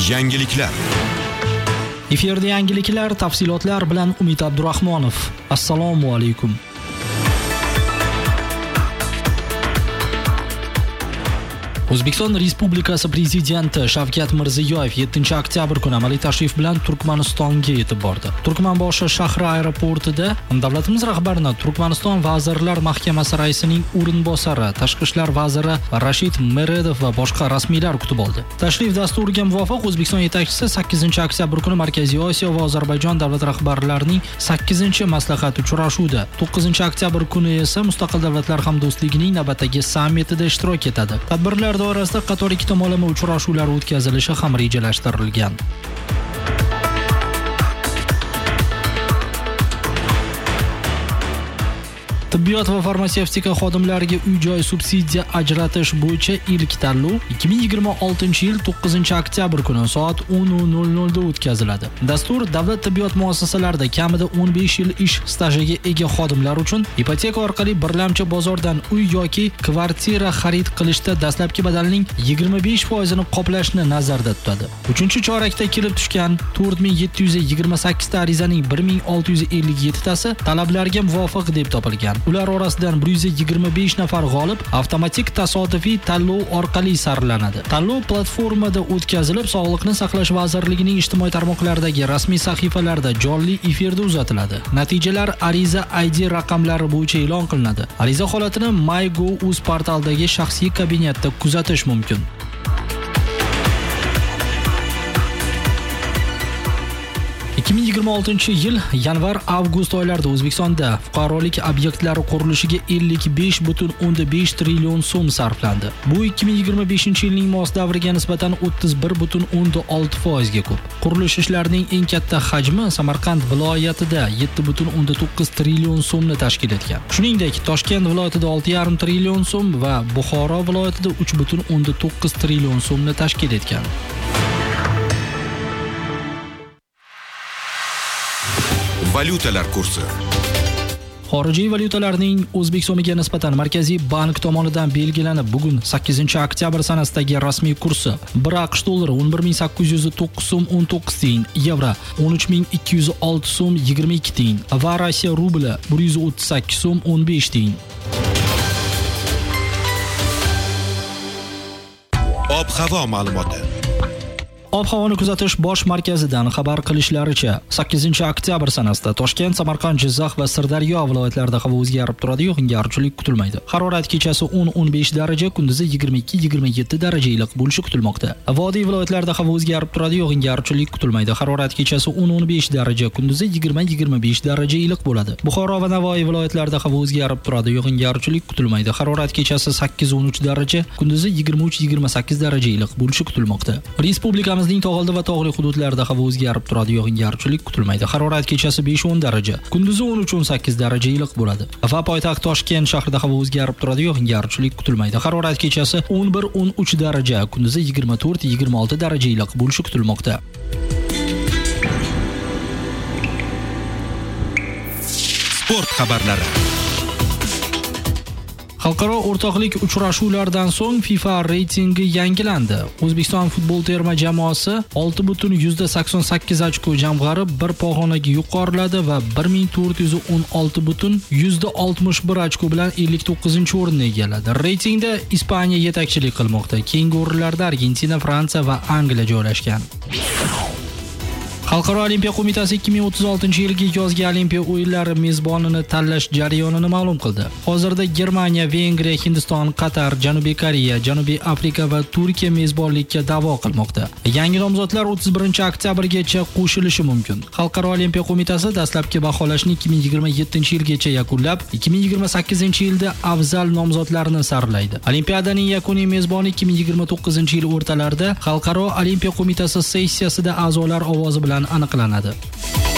Yangiliklar. Efirda yangiliklar, tafsilotlar bilan Umid Abdurahmonov. Assalomu alaykum. O'zbekiston Respublikasi Prezidenti Shavkat Mirziyoyev 7-oktyabr kuni amaliy tashrif bilan Turkmanistonga yetib bordi. Turkmanboshi shahri aeroportida davlatimiz rahbarini Turkmaniston Vazirlar Mahkamasi raisining o'rinbosari, Tashqi ishlar vaziri Rashid Meredov va boshqa rasmiylar kutib oldi. Tashrif dasturiga muvofiq O'zbekiston yetakchisi 8-oktyabr kuni Markaziy Osiyo va Ozarbayjon davlat rahbarlarining 8-maslahat uchrashuvida, 9-oktyabr kuni esa Mustaqil davlatlar hamdo'stligining navbatdagi sammitida ishtirok etadi. Tadbirlar doirasida qator ikki tomonlama uchrashuvlar o'tkazilishi ham rejalashtirilgan. Tibbiyot va farmatsevtika xodimlariga uy-joy subsidiya ajratish bo'yicha ilk tanlov 2026-yil 9-oktyabr kuni soat 10:00 da o'tkaziladi. Dastur davlat tibbiyot muassasalarida kamida 15 yil ish stajiga ega xodimlar uchun ipoteka orqali birlamchi bozordan uy yoki kvartira xarid qilishda dastlabki badalning 25% ni qoplashni nazarda tutadi. 3-chorakda kelib tushgan 4728 ta arizaning 1657 tasi talablarga muvofiq deb topilgan. Ular orasidan 125 nafar g'olib avtomatik tasodifiy tanlov orqali saralanadi. Tanlov platformada o'tkazilib, Sog'liqni saqlash vazirligining ijtimoiy tarmoqlaridagi rasmiy sahifalarida jonli efirda uzatiladi. Natijalar ariza ID raqamlari bo'yicha e'lon qilinadi. Ariza holatini MyGov.uz portalidagi shaxsiy kabinetda kuzatish mumkin. ...2026-yil yanvar-avgust oylarida O'zbekistonda fuqarolik obyektlari qurilishiga 55,5 trillion so'm sarflandi. Bu 2025-yilning mos davriga nisbatan 31,6% ga ko'p. Qurilish ishlarining eng katta hajmi Samarqand viloyatida 7,9 trillion so'mni tashkil etgan. Shuningdek, Toshkent viloyatida 6,5 trillion so'm va Buxoro viloyatida 3,9 trillion so'mni tashkil etgan. Valyutalar kursi. Xorijiy valyutalarning O'zbek so'miga nisbatan Markaziy bank tomonidan belgilanib, bugun 8-oktyabr sanasidagi rasmiy kursi: 1 AQSh dollari 11809 so'm 19 tiyin, yevro 13206 so'm 22 tiyin va Rossiya rubli 138 so'm 15 tiyin. Ob-havo ma'lumoti. Ob-havoni kuzatish bosh markazidan xabar qilishlaricha, 8-oktyabr sanasida Toshkent, Samarqand, Jizzax va Sirdaryo viloyatlarida havo o'zgarib turadi, yog'ingarchilik kutilmaydi. Harorat kechasi 10-15 daraja, kunduzi 22-27 daraja iliq bo'lishi kutilmoqda. Vodiy viloyatlarida havo o'zgarib turadi, yog'ingarchilik kutilmaydi. Harorat kechasi 10-15 daraja, kunduzi 20-25 daraja iliq bo'ladi. Buxoro va Navoiy viloyatlarida havo o'zgarib turadi, yog'ingarchilik kutilmaydi. Harorat kechasi 8-13 daraja, kunduzi 23-28 daraja iliq bo'lishi kutilmoqda. Respublika Bizning tog'oldi va tog'li hududlarda havo o'zgarib turadi, yog'ingarchilik kutilmaydi. Harorat kechasi 5-10 daraja, kunduzi 13-18 daraja iliq bo'ladi. Va poytaxt Toshkent shahrida havo o'zgarib turadi, yog'ingarchilik kutilmaydi. Harorat kechasi 11-13 daraja, kunduzi 24-26 daraja iliq bo'lishi kutilmoqda. Sport xabarlari. Xalqaro o'rtoqlik uchrashuvlaridan so'ng FIFA reytingi yangilandi. O'zbekiston futbol terma jamoasi 6,88 ochko jamg'arib, bir pog'onaga yuqoriladi va 1416,61 ochko bilan 59-o'rinni egalladi. Reytingda Ispaniya yetakchilik qilmoqda. Keyingi o'rinlarda Argentina, Fransiya va Angliya joylashgan. Xalqaro olimpiya qo'mitasi 2036-yilgi yozgi olimpiya o'yinlari mezbonini tanlash jarayonini ma'lum qildi. Hozirda Germaniya, Vengriya, Hindiston, Qatar, Janubiy Koreya, Janubiy Afrika va Turkiya mezbonlikka da'vo qilmoqda. Yangi nomzodlar 31-oktyabrgacha qo'shilishi mumkin. Xalqaro olimpiya qo'mitasi dastlabki baholashni 2027-yilgacha yakunlab, 2028-yilda afzal nomzodlarni sarallaydi. Olimpiadaning yakuniy mezboni 2029-yil o'rtalarida Xalqaro olimpiya qo'mitasi sessiyasida a'zolar ovozi bilan aniqlanadi.